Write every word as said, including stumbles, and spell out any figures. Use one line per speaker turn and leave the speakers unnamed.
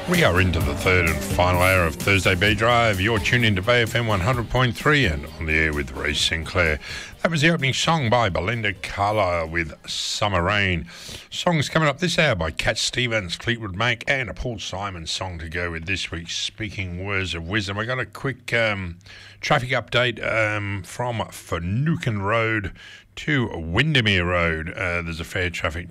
We are into the third and final hour of Thursday B Drive. You're tuned into Bay F M one hundred point three and on the air with Ray Sinclair. That was the opening song by Belinda Carlisle with Summer Rain. Songs coming up this hour by Cat Stevens, Fleetwood Mac, and a Paul Simon song to go with this week's Speaking Words of Wisdom. We got a quick um, traffic update um, from Finucane Road to Windermere Road. Uh, there's a fair traffic